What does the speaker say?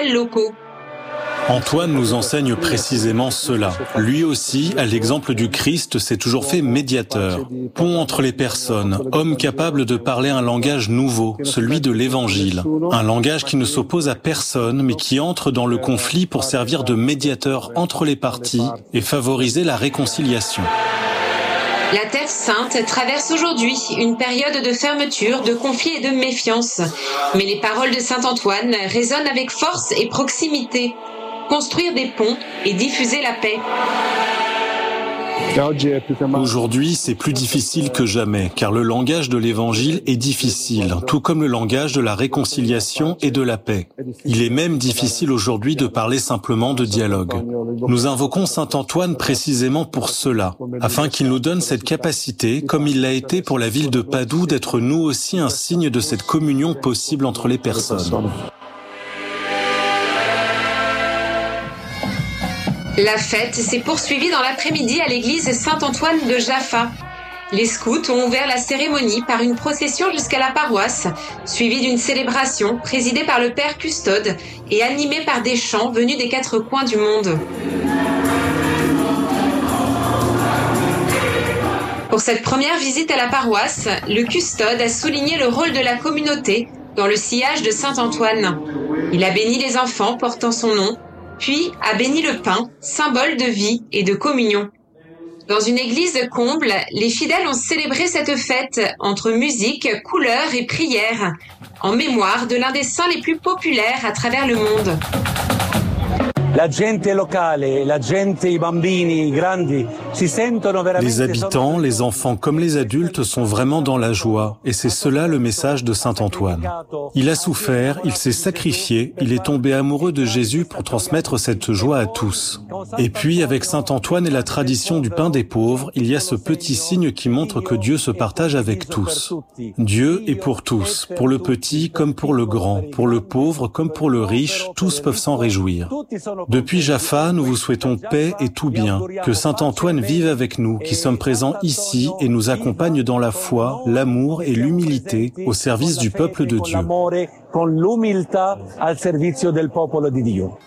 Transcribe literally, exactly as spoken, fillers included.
fidèles locaux. Antoine nous enseigne précisément cela. Lui aussi, à l'exemple du Christ, s'est toujours fait médiateur, pont entre les personnes, homme capable de parler un langage nouveau, celui de l'Évangile. Un langage qui ne s'oppose à personne, mais qui entre dans le conflit pour servir de médiateur entre les parties et favoriser la réconciliation. La Terre Sainte traverse aujourd'hui une période de fermeture, de conflit et de méfiance. Mais les paroles de saint Antoine résonnent avec force et proximité. Construire des ponts et diffuser la paix. Aujourd'hui, c'est plus difficile que jamais, car le langage de l'Évangile est difficile, tout comme le langage de la réconciliation et de la paix. Il est même difficile aujourd'hui de parler simplement de dialogue. Nous invoquons saint Antoine précisément pour cela, afin qu'il nous donne cette capacité, comme il l'a été pour la ville de Padoue, d'être nous aussi un signe de cette communion possible entre les personnes. La fête s'est poursuivie dans l'après-midi à l'église Saint-Antoine de Jaffa. Les scouts ont ouvert la cérémonie par une procession jusqu'à la paroisse, suivie d'une célébration présidée par le père custode et animée par des chants venus des quatre coins du monde. Pour cette première visite à la paroisse, le custode a souligné le rôle de la communauté dans le sillage de saint Antoine. Il a béni les enfants portant son nom, puis a béni le pain, symbole de vie et de communion. Dans une église de Comble, les fidèles ont célébré cette fête entre musique, couleurs et prières, en mémoire de l'un des saints les plus populaires à travers le monde. La gente locale, la gente, i bambini, i grandi, si sentono veramente. Les habitants, les enfants comme les adultes sont vraiment dans la joie, et c'est cela le message de saint Antoine. Il a souffert, il s'est sacrifié, il est tombé amoureux de Jésus pour transmettre cette joie à tous. Et puis, avec saint Antoine et la tradition du pain des pauvres, il y a ce petit signe qui montre que Dieu se partage avec tous. Dieu est pour tous, pour le petit comme pour le grand, pour le pauvre comme pour le riche, tous peuvent s'en réjouir. Depuis Jaffa, nous vous souhaitons paix et tout bien. Que saint Antoine vive avec nous, qui sommes présents ici et nous accompagne dans la foi, l'amour et l'humilité au service du peuple de Dieu.